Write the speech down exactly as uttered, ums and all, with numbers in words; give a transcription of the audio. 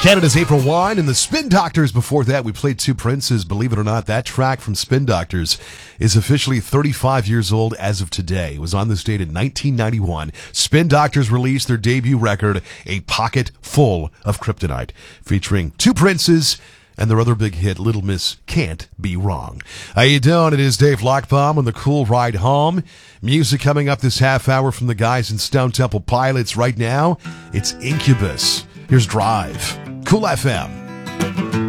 Canada's April Wine and the Spin Doctors. Before that, we played Two Princes. Believe it or not, that track from Spin Doctors is officially thirty-five years old as of today. It was on this date in nineteen ninety-one. Spin Doctors released their debut record, A Pocket Full of Kryptonite, featuring Two Princes and their other big hit, Little Miss Can't Be Wrong. How you doing? It is Dave Lockbaum on the Cool Ride Home. Music coming up this half hour from the guys in Stone Temple Pilots. Right now, it's Incubus. Here's Drive. Cool F M.